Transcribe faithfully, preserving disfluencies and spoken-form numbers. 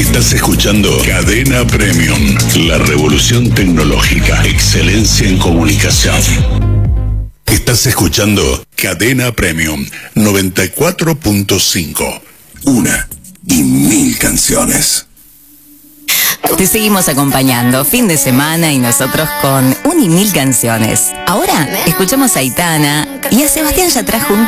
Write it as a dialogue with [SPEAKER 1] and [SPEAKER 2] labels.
[SPEAKER 1] Estás escuchando Cadena Premium, la revolución tecnológica, excelencia en comunicación. Estás escuchando Cadena Premium noventa y cuatro punto cinco. Una y mil canciones.
[SPEAKER 2] Te seguimos acompañando fin de semana y nosotros con un y mil canciones. Ahora escuchamos a Aitana y a Sebastián Yatra juntos.